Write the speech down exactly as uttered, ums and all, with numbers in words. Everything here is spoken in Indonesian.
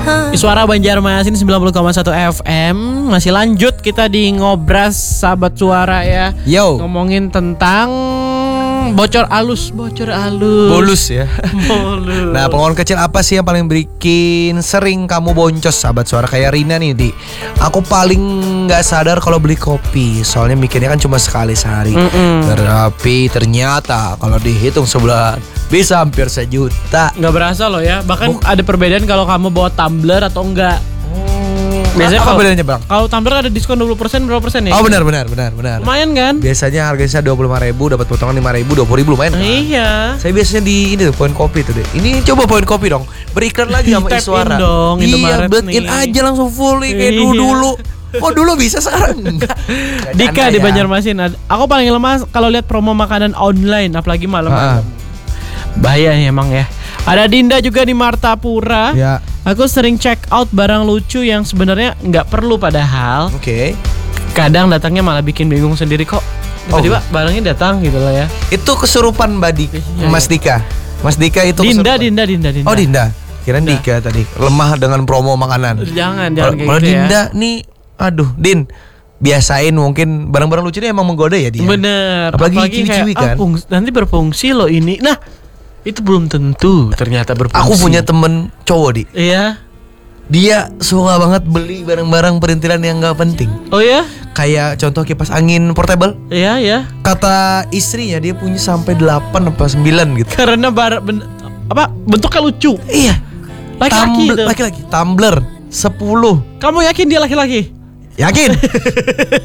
Suara Banjarmasin sembilan puluh koma satu F M. Masih lanjut kita di ngobras sahabat suara ya. Yo. Ngomongin tentang bocor alus, bocor alus. Bolus ya. Bolus. Nah, pengeluaran kecil apa sih yang paling bikin sering kamu boncos sahabat suara? Kayak Rina nih, Di. Aku paling nggak sadar kalau beli kopi, soalnya mikirnya kan cuma sekali sehari. Mm-mm. Tapi ternyata kalau dihitung sebulan bisa hampir sejuta. Nggak berasa loh ya. Bahkan Buk- ada perbedaan kalau kamu bawa tumbler atau enggak. Biasanya apa kalau- bedanya, Bang? Kalau tumbler ada diskon dua puluh persen, berapa persen ya? Oh, benar benar benar benar. Lumayan kan? Biasanya harganya dua puluh lima ribu, dapat potongan lima ribu, dua puluh ribu lumayan kan? Iya. Saya biasanya di ini tuh poin kopi tuh deh. Ini coba poin kopi dong. Beriklan lagi sama Tap in Iswara. dong, Iya, Indomaret bet in nih. aja langsung full nih kayak Iya. dulu dulu. Oh dulu bisa sekarang enggak. Dika Canda di ya. Banjarmasin. ad- Aku paling lemah kalau lihat promo makanan online, apalagi malam-malam. Ha. Bahaya nih emang ya. Ada Dinda juga di Martapura. Ya. Aku sering check out barang lucu yang sebenarnya nggak perlu, padahal Oke. kadang datangnya malah bikin bingung sendiri kok. Tiba-tiba barangnya datang gitu loh ya. Itu kesurupan Mbak Dik, Iya, Mas Dika. Mas Dika itu Dinda, kesurupan. Dinda, Dinda, Dinda. Oh Dinda. Kirain Dinda. Dika tadi. Lemah dengan promo makanan. Jangan, Kalau jangan kayak kalau gitu ya. Dinda nih, aduh, Din. Biasain mungkin barang-barang lucu ini emang menggoda ya dia. Bener. Apalagi kayak, ciwi-ciwi ah, kan. fungs- nanti berfungsi loh ini. Nah, itu belum tentu ternyata berfungsi. Aku punya temen cowok di. Iya. Dia suka banget beli barang-barang perintilan yang gak penting. Oh ya? Kayak contoh kipas angin portable. Iya, ya. Kata istrinya dia punya sampai delapan apa sembilan gitu. Karena bar ben- apa bentuknya lucu. Iya. Laki-laki Tumbler- itu. Laki-laki. Tumbler sepuluh. Kamu yakin dia laki-laki? Yakin?